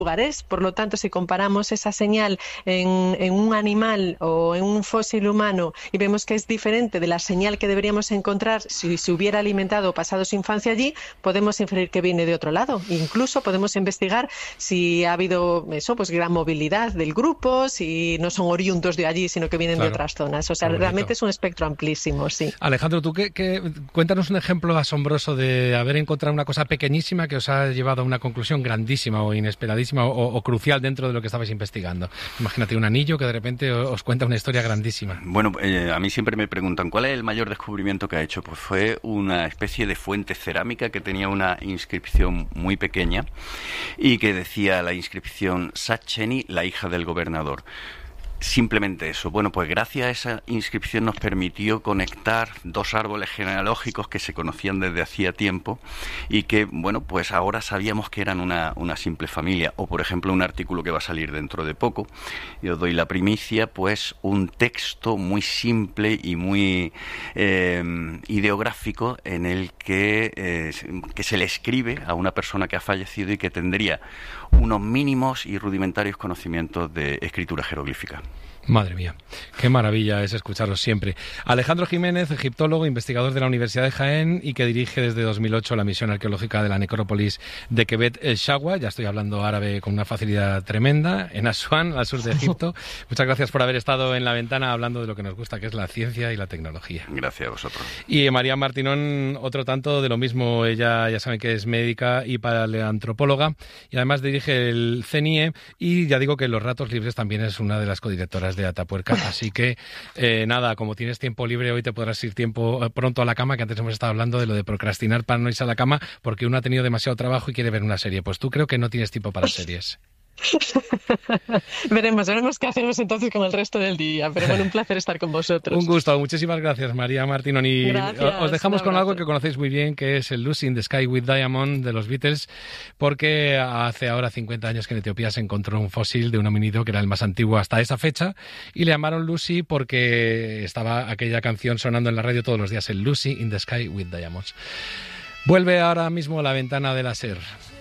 lugares. Por lo tanto, si comparamos esa señal en un animal o en un fósil humano y vemos que es diferente de la señal que deberíamos encontrar si se hubiera alimentado o pasado su infancia allí, podemos inferir que viene de otro lado. Incluso podemos investigar si ha habido gran movilidad del grupo, si no son oriundos de allí, sino que vienen de otras zonas. O sea, realmente es un espectro amplísimo, sí. Alejandro, tú cuéntanos un ejemplo asombroso de haber encontrado una cosa pequeñísima que os ha llevado a una conclusión grandísima o inesperadísima o crucial dentro de lo que estabais investigando. Imagínate un anillo que de repente os cuenta una historia grandísima. Bueno, a mí siempre me preguntan ¿cuál es el mayor descubrimiento que ha hecho? Pues fue una especie de fuente cerámica que tenía una inscripción muy pequeña y que decía la inscripción Sacheni, la hija del gobernador. Simplemente eso. Bueno, pues gracias a esa inscripción nos permitió conectar dos árboles genealógicos que se conocían desde hacía tiempo y que, bueno, pues ahora sabíamos que eran una simple familia. O, por ejemplo, un artículo que va a salir dentro de poco, yo doy la primicia, pues un texto muy simple y muy ideográfico en el que se le escribe a una persona que ha fallecido y que tendría unos mínimos y rudimentarios conocimientos de escritura jeroglífica. Madre mía, qué maravilla es escucharlos siempre. Alejandro Jiménez, egiptólogo, investigador de la Universidad de Jaén y que dirige desde 2008 la misión arqueológica de la necrópolis de Kebet el Shawwa. Ya estoy hablando árabe con una facilidad tremenda, en Asuán, al sur de Egipto. Muchas gracias por haber estado en La Ventana hablando de lo que nos gusta, que es la ciencia y la tecnología. Gracias a vosotros. Y María Martinón, otro tanto de lo mismo. Ella, ya saben que es médica y paleoantropóloga y además dirige el CENIE y ya digo que en los ratos libres también es una de las codirectoras de Atapuerca, así que nada, como tienes tiempo libre hoy te podrás ir pronto a la cama, que antes hemos estado hablando de lo de procrastinar para no irse a la cama porque uno ha tenido demasiado trabajo y quiere ver una serie. Pues tú creo que no tienes tiempo para series. Veremos qué hacemos entonces con el resto del día, pero bueno, un placer estar con vosotros. Un gusto, muchísimas gracias María Martinón y gracias, os dejamos con algo que conocéis muy bien, que es el Lucy in the Sky with Diamond de los Beatles, porque hace ahora 50 años que en Etiopía se encontró un fósil de un homínido que era el más antiguo hasta esa fecha y le llamaron Lucy porque estaba aquella canción sonando en la radio todos los días, el Lucy in the Sky with Diamonds. Vuelve ahora mismo La Ventana de la SER.